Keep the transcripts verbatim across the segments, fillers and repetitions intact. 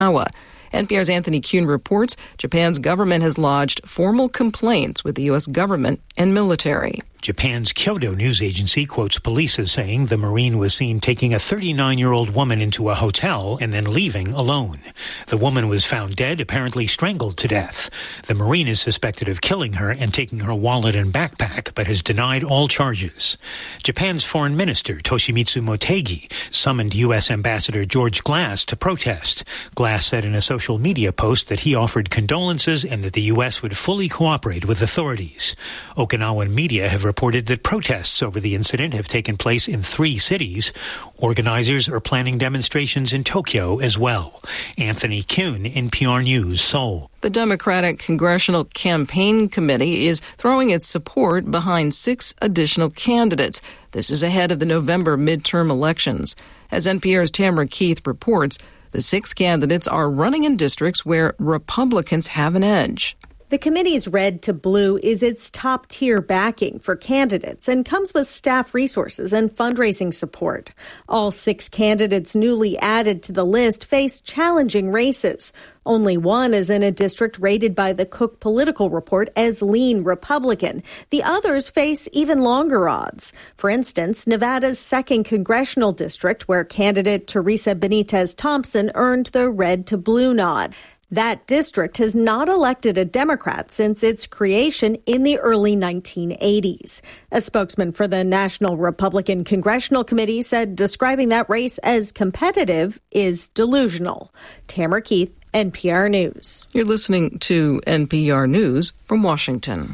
N P R's Anthony Kuhn reports Japan's government has lodged formal complaints with the U S government and military. Japan's Kyodo news agency quotes police as saying the Marine was seen taking a thirty-nine-year-old woman into a hotel and then leaving alone. The woman was found dead, apparently strangled to death. The Marine is suspected of killing her and taking her wallet and backpack, but has denied all charges. Japan's Foreign Minister Toshimitsu Motegi summoned U S Ambassador George Glass to protest. Glass said in a social media post that he offered condolences and that the U S would fully cooperate with authorities. Okinawan media have reported that protests over the incident have taken place in three cities. Organizers are planning demonstrations in Tokyo as well. Anthony Kuhn, N P R News, Seoul. The Democratic Congressional Campaign Committee is throwing its support behind six additional candidates. This is ahead of the November midterm elections. As N P R's Tamara Keith reports, the six candidates are running in districts where Republicans have an edge. The committee's red to blue is its top-tier backing for candidates and comes with staff resources and fundraising support. All six candidates newly added to the list face challenging races. Only one is in a district rated by the Cook Political Report as lean Republican. The others face even longer odds. For instance, Nevada's second congressional district, where candidate Teresa Benitez Thompson earned the red to blue nod. That district has not elected a Democrat since its creation in the early nineteen eighties. A spokesman for the National Republican Congressional Committee said describing that race as competitive is delusional. Tamara Keith, N P R News. You're listening to N P R News from Washington.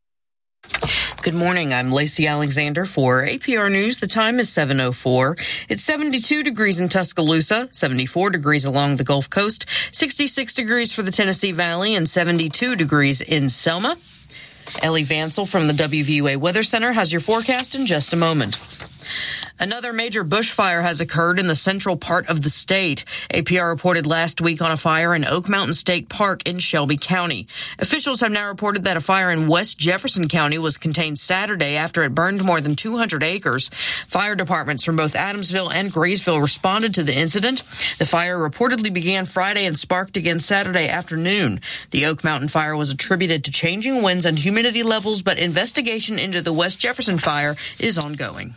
Good morning. I'm Lacey Alexander for A P R News. The time is seven oh four. It's seventy-two degrees in Tuscaloosa, seventy-four degrees along the Gulf Coast, sixty-six degrees for the Tennessee Valley, and seventy-two degrees in Selma. Ellie Vansel from the W V U A Weather Center has your forecast in just a moment. Another major bushfire has occurred in the central part of the state. A P R reported last week on a fire in Oak Mountain State Park in Shelby County. Officials have now reported that a fire in West Jefferson County was contained Saturday after it burned more than two hundred acres. Fire departments from both Adamsville and Graysville responded to the incident. The fire reportedly began Friday and sparked again Saturday afternoon. The Oak Mountain fire was attributed to changing winds and humidity levels, but investigation into the West Jefferson fire is ongoing.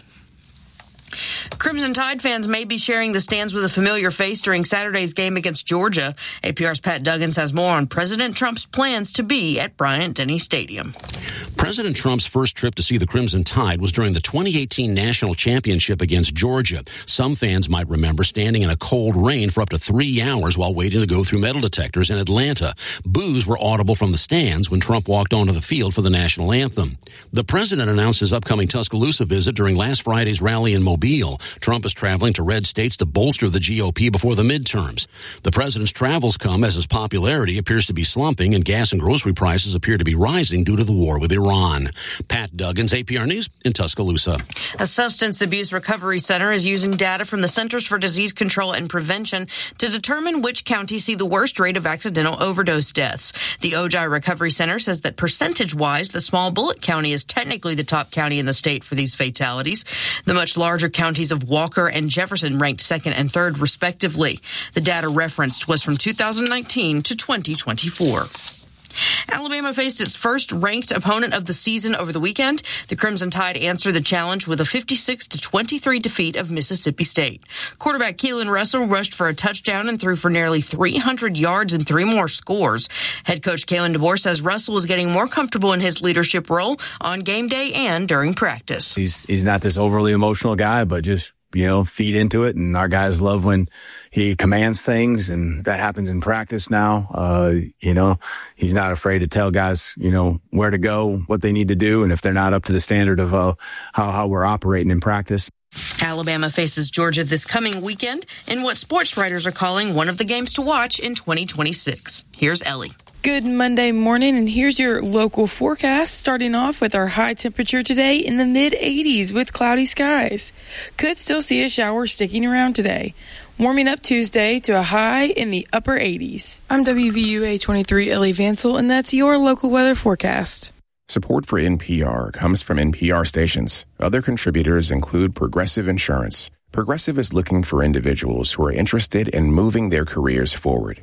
Crimson Tide fans may be sharing the stands with a familiar face during Saturday's game against Georgia. A P R's Pat Duggins has more on President Trump's plans to be at Bryant-Denny Stadium. President Trump's first trip to see the Crimson Tide was during the twenty eighteen National Championship against Georgia. Some fans might remember standing in a cold rain for up to three hours while waiting to go through metal detectors in Atlanta. Boos were audible from the stands when Trump walked onto the field for the national anthem. The president announced his upcoming Tuscaloosa visit during last Friday's rally in Mobile. Trump is traveling to red states to bolster the G O P before the midterms. The president's travels come as his popularity appears to be slumping and gas and grocery prices appear to be rising due to the war with Iran. Pat Duggins, A P R News in Tuscaloosa. A substance abuse recovery center is using data from the Centers for Disease Control and Prevention to determine which counties see the worst rate of accidental overdose deaths. The Ojai Recovery Center says that percentage-wise, the Small Bullet County is technically the top county in the state for these fatalities. The much larger counties of Walker and Jefferson ranked second and third, respectively. The data referenced was from two thousand nineteen to twenty twenty-four. Alabama faced its first ranked opponent of the season over the weekend. The Crimson Tide answered the challenge with a fifty-six to twenty-three defeat of Mississippi State. Quarterback Keelan Russell rushed for a touchdown and threw for nearly three hundred yards and three more scores. Head coach Kalen DeBoer says Russell was getting more comfortable in his leadership role on game day and during practice. He's he's not this overly emotional guy, but just, you know, feed into it. And our guys love when he commands things, and that happens in practice now. Uh, you know, he's not afraid to tell guys, you know, where to go, what they need to do, and if they're not up to the standard of uh, how, how we're operating in practice. Alabama faces Georgia this coming weekend in what sports writers are calling one of the games to watch in twenty twenty-six. Here's Ellie. Good Monday morning, and here's your local forecast, starting off with our high temperature today in the mid eighties with cloudy skies. Could still see a shower sticking around today. Warming up Tuesday to a high in the upper eighties. I'm W V U A twenty-three Ellie Vansel, and that's your local weather forecast. Support for N P R comes from N P R stations. Other contributors include Progressive Insurance. Progressive is looking for individuals who are interested in moving their careers forward.